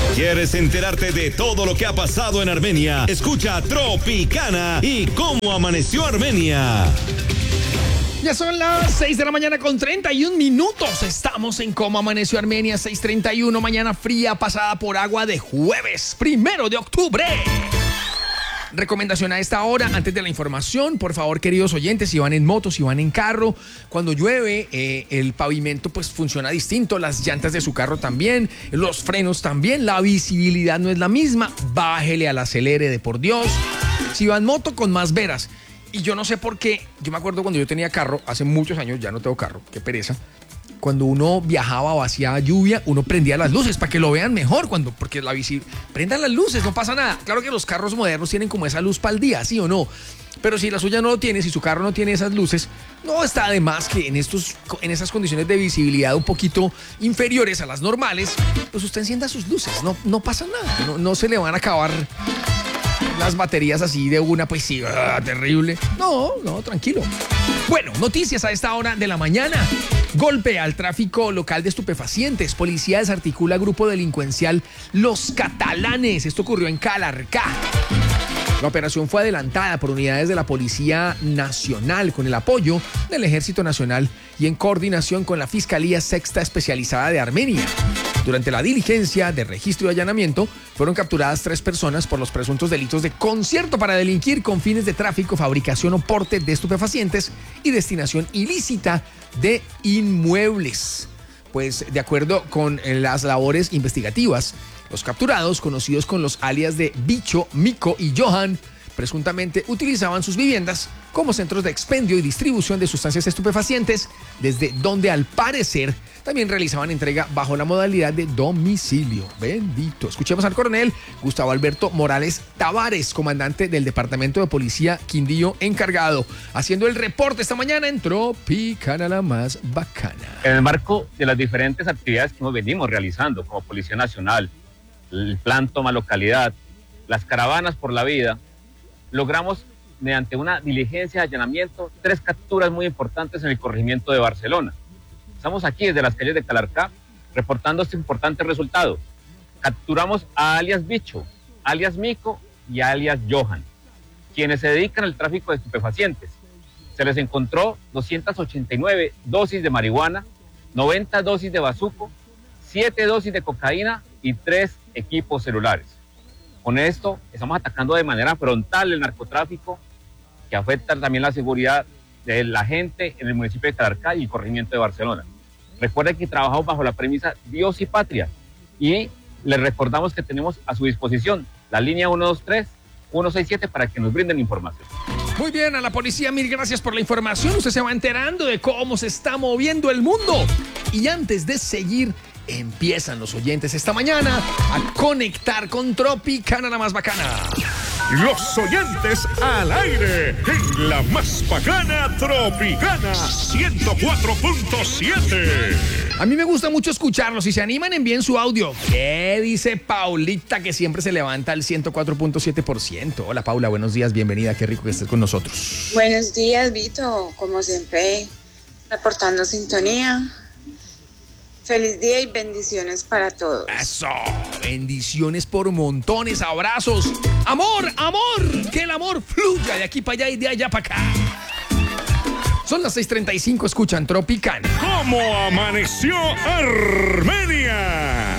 ¿Quieres enterarte de todo lo que ha pasado en Armenia? Escucha Tropicana y cómo amaneció Armenia. Ya son las 6 de la mañana con 31 minutos. Estamos en Cómo Amaneció Armenia, 6:31, mañana fría pasada por agua de jueves, 1 de octubre. Recomendación a esta hora, antes de la información, por favor, queridos oyentes, si van en moto, si van en carro, cuando llueve, el pavimento pues funciona distinto, las llantas de su carro también, los frenos también, la visibilidad no es la misma, bájele al acelere de por Dios. Si va en moto, con más veras. Y yo no sé por qué, yo me acuerdo cuando yo tenía carro, hace muchos años, ya no tengo carro, qué pereza. Cuando uno viajaba o hacía lluvia, uno prendía las luces para que lo vean mejor, porque la bici, prendan las luces, no pasa nada. Claro que los carros modernos tienen como esa luz para el día, ¿sí o no? Pero si la suya no lo tiene, si su carro no tiene esas luces, no está de más que en esas condiciones de visibilidad un poquito inferiores a las normales, pues usted encienda sus luces, no pasa nada, no se le van a acabar las baterías así de una, pues sí, terrible. No, tranquilo. Bueno, noticias a esta hora de la mañana. Golpe al tráfico local de estupefacientes. Policía desarticula grupo delincuencial Los Catalanes. Esto ocurrió en Calarcá. La operación fue adelantada por unidades de la Policía Nacional con el apoyo del Ejército Nacional y en coordinación con la Fiscalía Sexta Especializada de Armenia. Durante la diligencia de registro y allanamiento, fueron capturadas 3 personas por los presuntos delitos de concierto para delinquir con fines de tráfico, fabricación o porte de estupefacientes y destinación ilícita de inmuebles. Pues, de acuerdo con las labores investigativas, los capturados, conocidos con los alias de Bicho, Mico y Johan, presuntamente utilizaban sus viviendas como centros de expendio y distribución de sustancias estupefacientes, desde donde al parecer también realizaban entrega bajo la modalidad de domicilio. Bendito. Escuchemos al coronel Gustavo Alberto Morales Tavares, comandante del Departamento de Policía Quindío, encargado, haciendo el reporte esta mañana en Tropicana, la más bacana. En el marco de las diferentes actividades que nos venimos realizando como Policía Nacional, el Plan Toma Localidad, las caravanas por la vida, logramos, mediante una diligencia de allanamiento, 3 capturas muy importantes en el corregimiento de Barcelona. Estamos aquí desde las calles de Calarcá reportando este importante resultado. Capturamos a alias Bicho, alias Mico y alias Johan, quienes se dedican al tráfico de estupefacientes. Se les encontró 289 dosis de marihuana, 90 dosis de bazuco, 7 dosis de cocaína y 3 equipos celulares. Con esto estamos atacando de manera frontal el narcotráfico, que afecta también la seguridad de la gente en el municipio de Calarcá y el corregimiento de Barcelona. Recuerden que trabajamos bajo la premisa Dios y Patria y les recordamos que tenemos a su disposición la línea 123-167 para que nos brinden información. Muy bien, a la policía, mil gracias por la información. Usted se va enterando de cómo se está moviendo el mundo. Y antes de seguir, empiezan los oyentes esta mañana a conectar con Tropicana, la más bacana. Los oyentes al aire en la más bacana Tropicana 104.7. A mí me gusta mucho escucharlos. Si se animan, envíen su audio. ¿Qué dice Paulita, que siempre se levanta al 104.7%? Hola, Paula, buenos días, bienvenida. Qué rico que estés con nosotros. Buenos días, Vito. Como siempre, reportando sintonía. Feliz día y bendiciones para todos. Eso, bendiciones por montones, abrazos. Amor, que el amor fluya de aquí para allá y de allá para acá. Son las 6:35, escuchan Tropicana. ¿Cómo amaneció Armenia?